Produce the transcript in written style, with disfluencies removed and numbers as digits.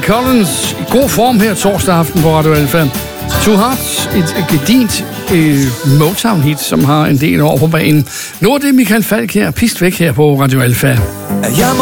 Collins i god form her torsdag aften på Radio Alfa. Two Hearts, et gedint Motown-hit, som har en del år på banen. Nu er det Michael Falk her, pist væk her på Radio Alfa. Jeg